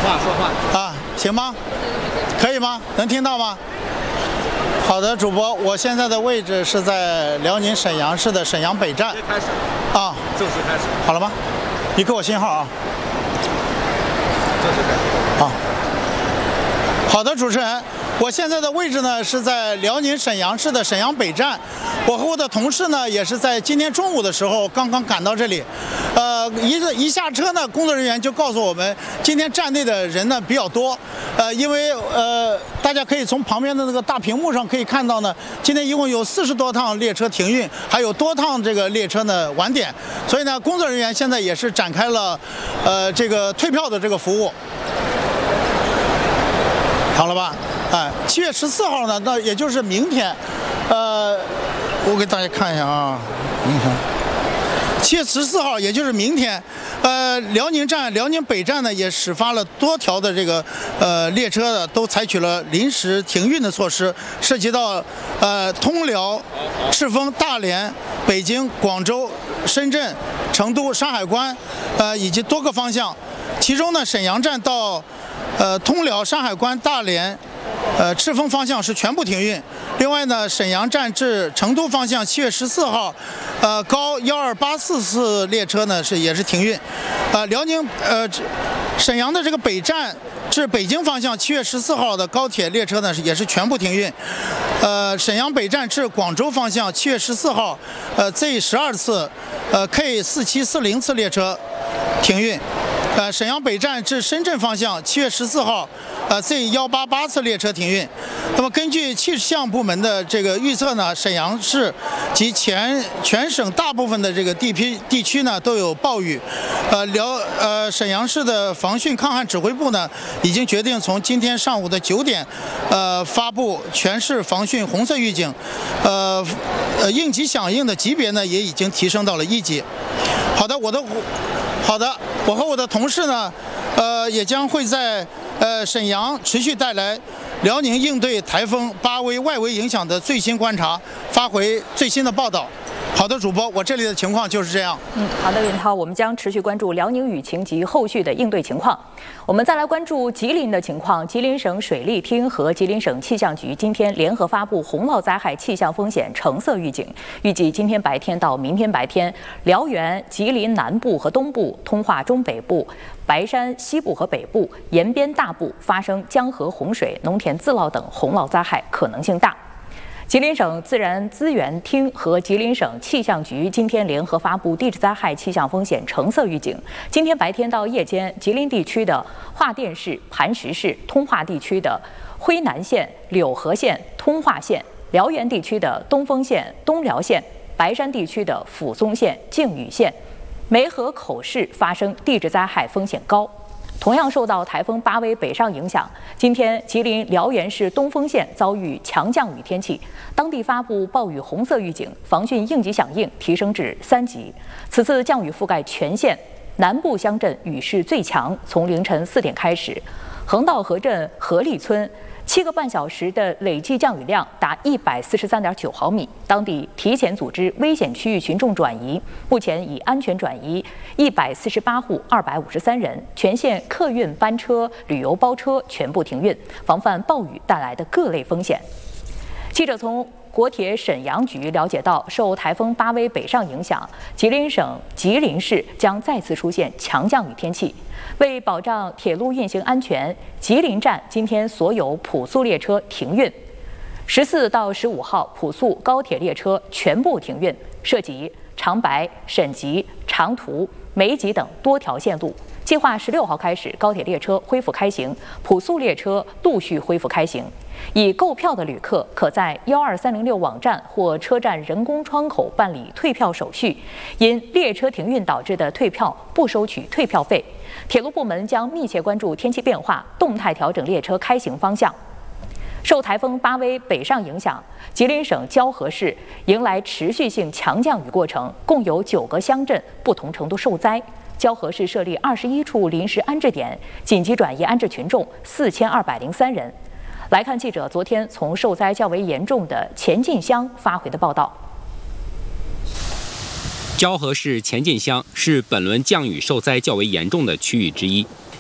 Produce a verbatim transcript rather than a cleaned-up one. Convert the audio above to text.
话说话啊，行吗？可以吗？能听到吗？好的，主播，我现在的位置是在辽宁沈阳市的沈阳北站。 开始啊， 正式开始。 好了吗？你给我信号啊。 正式开始。 好。好的，主持人。我现在的位置呢是在辽宁沈阳市的沈阳北站，我和我的同事呢也是在今天中午的时候刚刚赶到这里，呃，一一下车呢，工作人员就告诉我们，今天站内的人呢比较多，呃，因为呃，大家可以从旁边的那个大屏幕上可以看到呢，今天一共有四十多趟列车停运，还有多趟这个列车呢晚点，所以呢，工作人员现在也是展开了呃这个退票的这个服务，好了吧？哎，七月十四号呢，那也就是明天，呃，我给大家看一下啊，你看，七月十四号，也就是明天，呃，辽宁站、辽宁北站呢也始发了多条的这个呃列车的，都采取了临时停运的措施，涉及到呃通辽、赤峰、大连、北京、广州、深圳、成都、山海关，呃以及多个方向，其中呢沈阳站到呃通辽、山海关、大连。呃，赤峰方向是全部停运。另外呢，沈阳站至成都方向，七月十四号，呃，高幺二八四次列车呢是也是停运。呃，辽宁呃沈阳的这个北站至北京方向，七月十四号的高铁列车呢是也是全部停运。呃，沈阳北站至广州方向，七月十四号，呃 Z 十二次，呃 K 四七四零次列车停运。呃，沈阳北站至深圳方向，七月十四号，呃 Z 一八八次列车停运。那么根据气象部门的这个预测呢，沈阳市及全全省大部分的这个地区地区呢都有暴雨。呃，辽呃沈阳市的防汛抗旱指挥部呢已经决定从今天上午的九点，呃发布全市防汛红色预警，呃呃应急响应的级别呢也已经提升到了一级。好的，我的。好的，我和我的同事呢，呃，也将会在呃沈阳持续带来辽宁应对台风巴威外围影响的最新观察，发回最新的报道。好的，主播，我这里的情况就是这样。 嗯，好的，云涛，我们将持续关注辽宁雨情及后续的应对情况。我们再来关注吉林的情况。吉林省水利厅和吉林省气象局今天联合发布洪涝灾害气象风险橙色预警，预计今天白天到明天白天，辽源、吉林南部和东部、通化中北部、白山西部和北部、延边大部发生江河洪水、农田自涝等洪涝灾害可能性大。吉林省自然资源厅和吉林省气象局今天联合发布地质灾害气象风险橙色预警。今天白天到夜间，吉林地区的桦甸市、磐石市、通化地区的辉南县、柳河县、通化县、辽源地区的东丰县、东辽县、白山地区的抚松县、靖宇县、梅河口市发生地质灾害风险高。同样受到台风巴威北上影响，今天吉林辽源市东丰县遭遇强降雨天气，当地发布暴雨红色预警，防汛应急响应提升至三级。此次降雨覆盖全县，南部乡镇雨势最强，从凌晨四点开始，横道河镇河里村七个半小时的累计降雨量达一百四十三点九毫米，当地提前组织危险区域群众转移，目前已安全转移一百四十八户二百五十三人，全县客运班车、旅游包车全部停运，防范暴雨带来的各类风险。记者从国铁沈阳局了解到，受台风巴威北上影响，吉林省吉林市将再次出现强降雨天气。为保障铁路运行安全，吉林站今天所有普速列车停运，十四到十五号普速高铁列车全部停运，涉及长白、沈集、长途、梅集等多条线路。计划十六号开始，高铁列车恢复开行，普速列车陆续恢复开行。已购票的旅客可在幺二三零六网站或车站人工窗口办理退票手续。因列车停运导致的退票不收取退票费。铁路部门将密切关注天气变化，动态调整列车开行方向。受台风巴威北上影响，吉林省蛟河市迎来持续性强降雨过程，共有九个乡镇不同程度受灾。蛟河市设立二十一处临时安置点，紧急转移安置群众四千二百零三人。来看记者昨天从受灾较为严重的前进乡发回的报道。 蛟河市前进乡是本轮降雨受灾较为严重的区域之一。